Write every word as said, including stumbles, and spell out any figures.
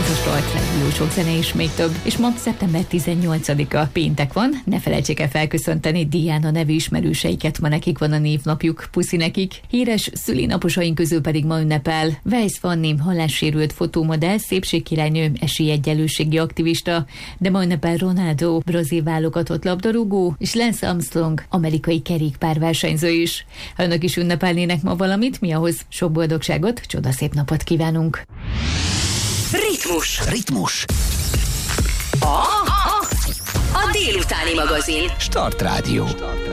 a Start Radio, sok zene és még több. És ma szeptember tizennyolcadika péntek van, ne felejtsék el felköszönteni Diana nevű ismerőseiket, ma nekik van a névnapjuk, puszi nekik. Híres szülinaposaink közül pedig ma ünnepel Weisz Fanni, hallássérült fotómodell, szépségkirálynő, esélyegyenlőségi aktivista, de ma ünnepel Ronaldo, brazil válogatott labdarúgó, és Lance Armstrong, amerikai kerékpárversenyző is. Ha önök is ünnepelnének ma valamit, mi ahhoz sok boldogságot, csodaszép napot kívánunk! Ritmus. Ritmus. A, a, a délutáni magazin. Start Radio.